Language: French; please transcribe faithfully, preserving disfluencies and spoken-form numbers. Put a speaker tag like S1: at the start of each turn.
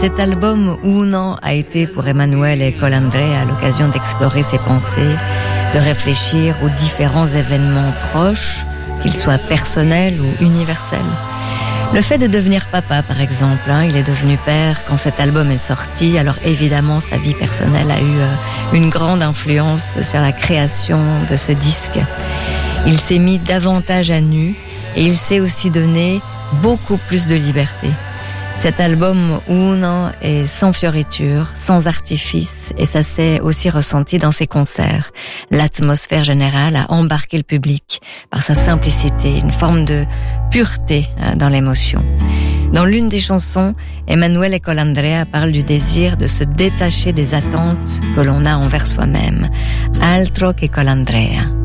S1: Cet album Uno a été pour Emanuele Colandrea l'occasion d'explorer ses pensées, de réfléchir aux différents événements proches, qu'ils soient personnels ou universels. Le fait de devenir papa, par exemple, hein, il est devenu père quand cet album est sorti, alors évidemment sa vie personnelle a eu euh, une grande influence sur la création de ce disque. Il s'est mis davantage à nu et il s'est aussi donné beaucoup plus de liberté. Cet album Uno est sans fioriture, sans artifice, et ça s'est aussi ressenti dans ses concerts. L'atmosphère générale a embarqué le public par sa simplicité, une forme de pureté dans l'émotion. Dans l'une des chansons, Emanuele Colandrea parle du désir de se détacher des attentes que l'on a envers soi-même. Altro che Colandrea.